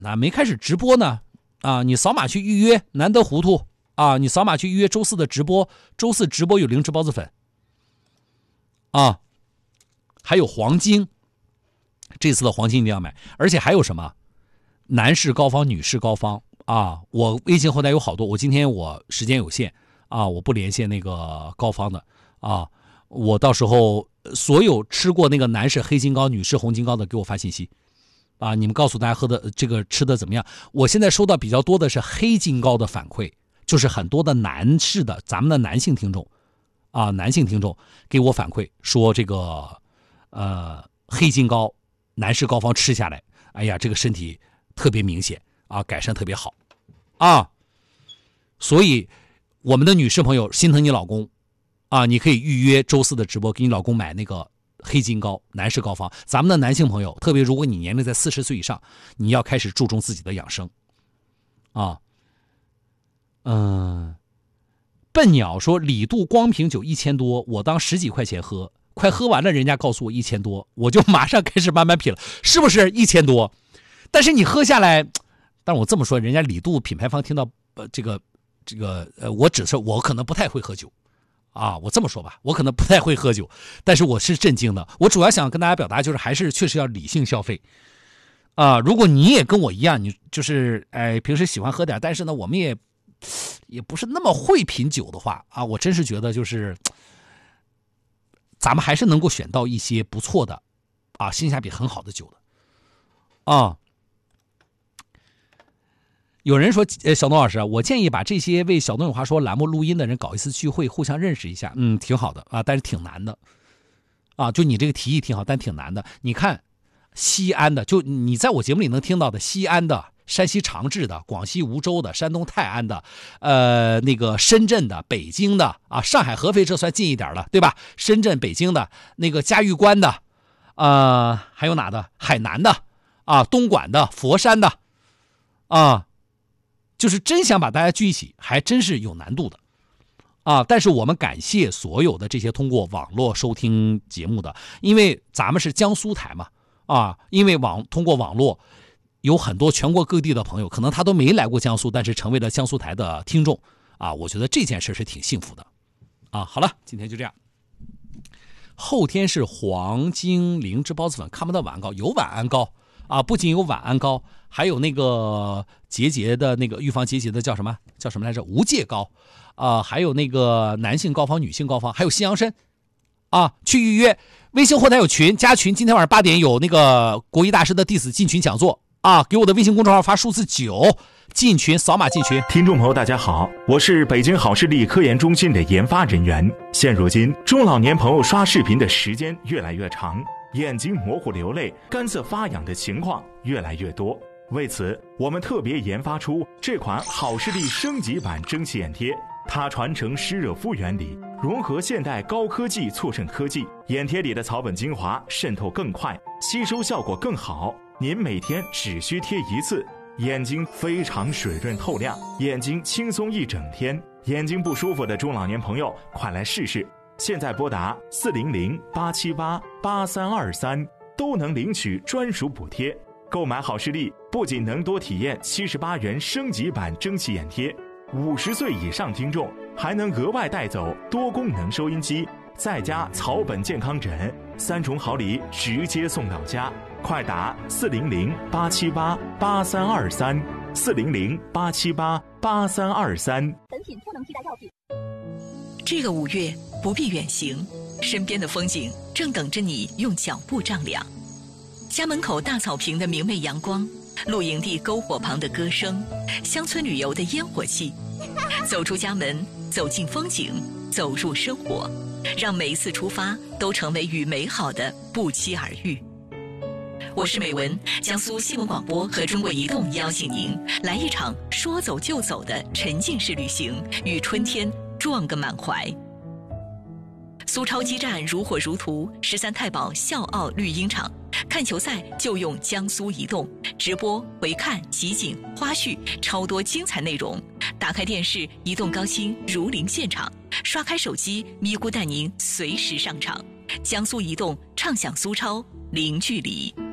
没开始直播呢，你扫码去预约，难得糊涂你扫码去预约周4的直播，周4直播有灵芝孢子粉还有黄金，这次的黄金一定要买，而且还有什么男士膏方、女士膏方我微信后台有好多，我今天时间有限我不连线那个膏方的我到时候所有吃过那个男士黑金膏、女士红金膏的给我发信息你们告诉大家喝的这个吃的怎么样。我现在收到比较多的是黑金膏的反馈，就是很多的男士的咱们的男性听众给我反馈说这个黑金膏男士膏方吃下来，哎呀这个身体特别明显改善特别好所以我们的女士朋友心疼你老公你可以预约周4的直播，给你老公买那个黑金膏男士膏方。咱们的男性朋友，特别如果你年龄在40岁以上，你要开始注重自己的养生笨鸟说李杜光瓶酒1000多，我当10几块钱喝，快喝完了人家告诉我1000多，我就马上开始慢慢品了，是不是1000多？但是你喝下来，但我这么说，人家李杜品牌方听到我只是我可能不太会喝酒我这么说吧，我可能不太会喝酒，但是我是震惊的。我主要想跟大家表达就是还是确实要理性消费如果你也跟我一样，你就是平时喜欢喝点，但是呢我们也不是那么会品酒的话我真是觉得就是咱们还是能够选到一些不错的性价比很好的酒的有人说小东老师我建议把这些为小东有话说栏目录音的人搞一次聚会，互相认识一下挺好的但是挺难的就你这个提议挺好，但挺难的。你看西安的，就你在我节目里能听到的西安的、山西长治的、广西梧州的、山东泰安的那个深圳的、北京的上海合肥这算近一点了对吧？深圳、北京的那个嘉峪关的还有哪的？海南的东莞的、佛山的就是真想把大家聚一起还真是有难度的但是我们感谢所有的这些通过网络收听节目的，因为咱们是江苏台嘛因为通过网络有很多全国各地的朋友，可能他都没来过江苏，但是成为了江苏台的听众我觉得这件事是挺幸福的好了，今天就这样。后天是黄金灵芝孢子粉，看不到晚安膏，有晚安膏不仅有晚安膏，还有那个结节的那个预防结节的叫什么来着？无芥膏还有那个男性膏方、女性膏方，还有西洋参去预约。微信后台有群，加群。今天晚上8点有那个国医大师的弟子进群讲座给我的微信公众号发数字9进群，扫码进群。 听众朋友大家好，我是北京好视力科研中心的研发人员。现如今中老年朋友刷视频的时间越来越长，眼睛模糊流泪、干涩发痒的情况越来越多。为此，我们特别研发出这款好视力升级版蒸汽眼贴，它传承湿热敷原理，融合现代高科技促渗科技，眼贴里的草本精华渗透更快，吸收效果更好。您每天只需贴1次，眼睛非常水润透亮，眼睛轻松一整天。眼睛不舒服的中老年朋友，快来试试！现在拨打400-878-8323，都能领取专属补贴。购买好视力不仅能多体验78元升级版蒸汽眼贴，50岁以上听众还能额外带走多功能收音机，再加草本健康枕，3重好礼直接送到家。快打400-878-8323，400-878-8323。 本品不能替代药品。 这个5月不必远行，身边的风景正等着你用脚步丈量。家门口大草坪的明媚阳光，露营地篝火旁的歌声，乡村旅游的烟火气。走出家门，走进风景，走入生活，让每一次出发都成为与美好的不期而遇。我是美文，江苏新闻广播和中国移动邀请您来一场说走就走的沉浸式旅行，与春天撞个满怀。苏超基站如火如荼，13太保笑傲绿茵场，看球赛就用江苏移动，直播、回看、集锦、花絮，超多精彩内容。打开电视，移动高清如临现场；刷开手机，咪咕带您随时上场。江苏移动，畅享苏超零距离。